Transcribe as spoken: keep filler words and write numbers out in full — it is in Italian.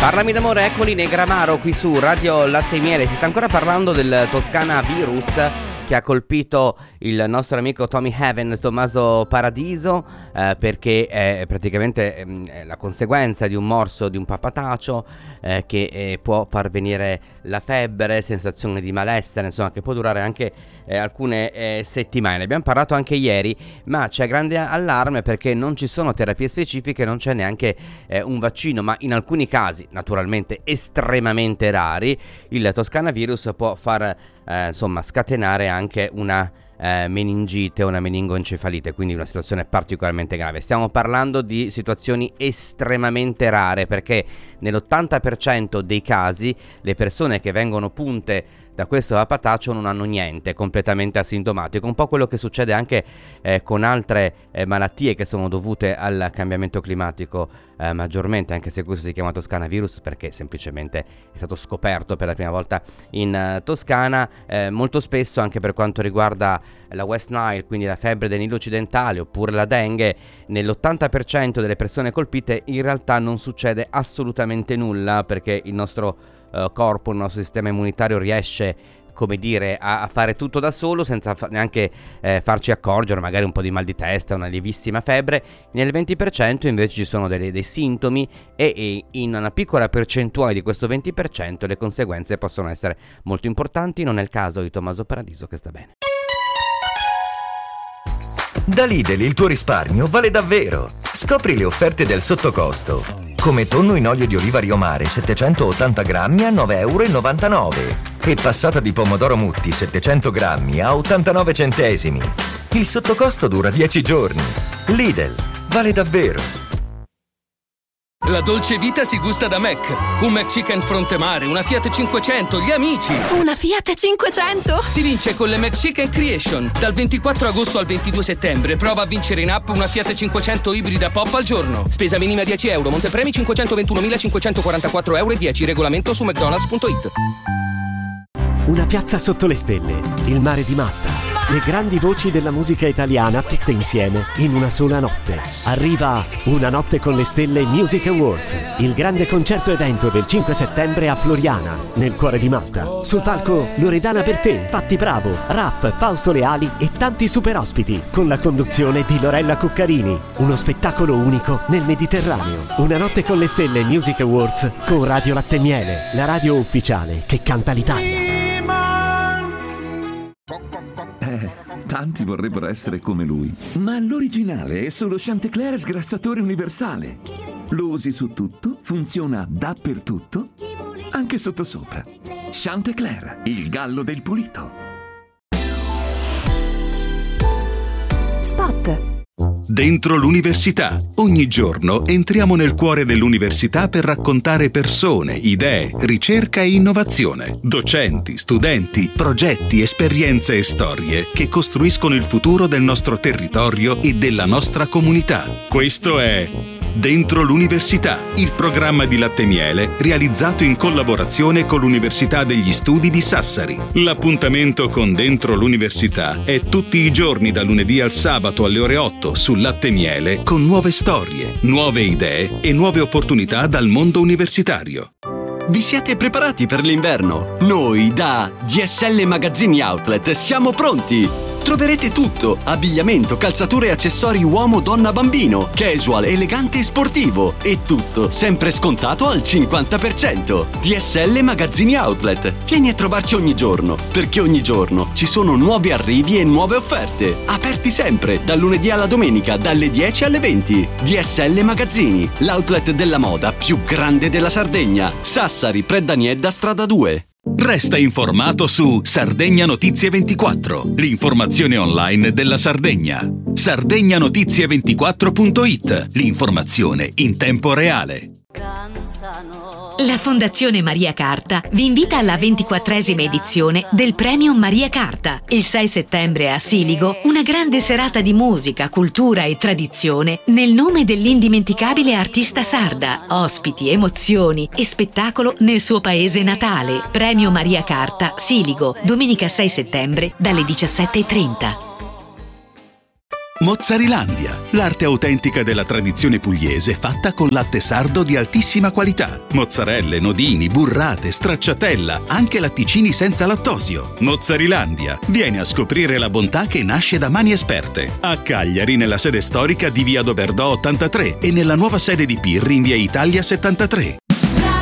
Parlami d'amore, eccoli Negramaro qui su Radio Latte e Miele. Si sta ancora parlando del Toscana virus che ha colpito il nostro amico Tommy Heaven, Tommaso Paradiso, eh, perché è praticamente eh, la conseguenza di un morso di un papatacio eh, che eh, può far venire la febbre, sensazione di malessere, insomma, che può durare anche eh, alcune eh, settimane. Ne abbiamo parlato anche ieri, ma c'è grande allarme perché non ci sono terapie specifiche, non c'è neanche eh, un vaccino, ma in alcuni casi, naturalmente estremamente rari, il Toscana virus può far eh, insomma scatenare anche una eh, meningite o una meningoencefalite, quindi una situazione particolarmente grave. Stiamo parlando di situazioni estremamente rare perché nell'ottanta per cento dei casi le persone che vengono punte da questo papataccio non hanno niente, completamente asintomatico, un po' quello che succede anche eh, con altre eh, malattie che sono dovute al cambiamento climatico eh, maggiormente, anche se questo si chiama Toscana virus perché semplicemente è stato scoperto per la prima volta in uh, Toscana. Eh, molto spesso anche per quanto riguarda la West Nile, quindi la febbre del Nilo occidentale oppure la dengue, nell'ottanta per cento delle persone colpite in realtà non succede assolutamente nulla perché il nostro Uh, corpo, il nostro sistema immunitario riesce, come dire, a, a fare tutto da solo senza fa- neanche eh, farci accorgere, magari un po' di mal di testa, una lievissima febbre. Nel venti per cento invece ci sono delle, dei sintomi e, e in una piccola percentuale di questo venti per cento le conseguenze possono essere molto importanti. Non è il caso di Tommaso Paradiso che sta bene. Da Lidl il tuo risparmio vale davvero. Scopri le offerte del sottocosto. Come tonno in olio di oliva Rio Mare settecentottanta grammi a nove virgola novantanove euro e passata di pomodoro Mutti settecento grammi a ottantanove centesimi. Il sottocosto dura dieci giorni. Lidl, vale davvero. La dolce vita si gusta da Mac. Un McChicken fronte mare, una Fiat cinquecento, gli amici. Una Fiat cinquecento? Si vince con le McChicken Creation. Dal ventiquattro agosto al ventidue settembre prova a vincere in app una Fiat cinquecento ibrida pop al giorno. Spesa minima dieci euro, montepremi cinquecentoventunomilacinquecentoquarantaquattro euro e dieci. Regolamento su mcdonalds punto it. Una piazza sotto le stelle, il mare di Malta, le grandi voci della musica italiana tutte insieme in una sola notte. Arriva Una notte con le stelle Music Awards, il grande concerto evento del cinque settembre a Floriana, nel cuore di Malta. Sul palco Loredana Bertè, Patti Bravo, Raff, Fausto Leali e tanti super ospiti, con la conduzione di Lorella Cuccarini. Uno spettacolo unico nel Mediterraneo. Una notte con le stelle Music Awards con Radio Latte e Miele, la radio ufficiale che canta l'Italia. Eh, tanti vorrebbero essere come lui, ma l'originale è solo Chantecler sgrassatore universale. Lo usi su tutto, funziona dappertutto, anche sottosopra. Chantecler, il gallo del pulito. Spot. Dentro l'università. Ogni giorno entriamo nel cuore dell'università per raccontare persone, idee, ricerca e innovazione. Docenti, studenti, progetti, esperienze e storie che costruiscono il futuro del nostro territorio e della nostra comunità. Questo è Dentro l'università, il programma di Latte e Miele realizzato in collaborazione con l'Università degli Studi di Sassari. L'appuntamento con Dentro l'università è tutti i giorni da lunedì al sabato alle ore otto su Latte e Miele con nuove storie, nuove idee e nuove opportunità dal mondo universitario. Vi siete preparati per l'inverno? Noi da D S L Magazzini Outlet siamo pronti! Troverete tutto: abbigliamento, calzature e accessori uomo, donna, bambino, casual, elegante e sportivo. E tutto sempre scontato al cinquanta per cento. D S L Magazzini Outlet. Vieni a trovarci ogni giorno, perché ogni giorno ci sono nuovi arrivi e nuove offerte. Aperti sempre, dal lunedì alla domenica, dalle dieci alle venti. D S L Magazzini, l'outlet della moda più grande della Sardegna. Sassari, Preddaniedda, strada due. Resta informato su Sardegna Notizie ventiquattro, l'informazione online della Sardegna. sardegna notizie ventiquattro punto it, l'informazione in tempo reale. La Fondazione Maria Carta vi invita alla ventiquattresima edizione del Premio Maria Carta. Il sei settembre a Siligo, una grande serata di musica, cultura e tradizione nel nome dell'indimenticabile artista sarda. Ospiti, emozioni e spettacolo nel suo paese natale. Premio Maria Carta, Siligo, domenica sei settembre dalle diciassette e trenta. Mozzarilandia, l'arte autentica della tradizione pugliese fatta con latte sardo di altissima qualità. Mozzarelle, nodini, burrate, stracciatella, anche latticini senza lattosio. Mozzarilandia, vieni a scoprire la bontà che nasce da mani esperte. A Cagliari, nella sede storica di via Doberdò ottantatré e nella nuova sede di Pirri in via Italia settantatré.